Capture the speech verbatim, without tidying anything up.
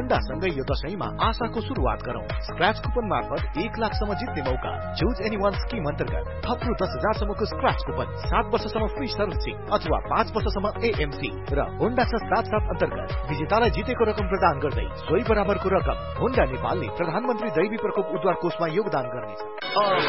होन्डासँगै यो दशैंमा आशाको सुरुवात गरौँ। स्क्रैच कुपन मार्फत एक लाखसम्म जित्ने मौका। चुज एनी वान स्किम अन्तर्गत थप रु दस हजारसम्मको स्क्रैच कुपन, सात वर्षसम्म फ्री सर्भिसिङ अथवा पाँच वर्षसम्म एएमसी र होन्डा छ सात सात अन्तर्गत विजेतालाई जितेको रकम प्रदान गर्दै सोही बराबरको रकम होन्डा नेपालले प्रधानमन्त्री दैवी प्रकोप उद्धार कोषमा योगदान गर्नेछ।